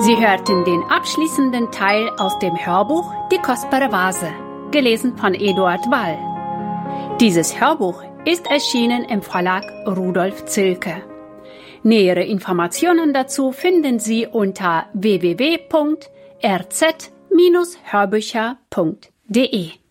Sie hörten den abschließenden Teil aus dem Hörbuch Die kostbare Vase, gelesen von Eduard Ball. Dieses Hörbuch ist erschienen im Verlag Rudolf Zilke. Nähere Informationen dazu finden Sie unter www.rz-hörbücher.de.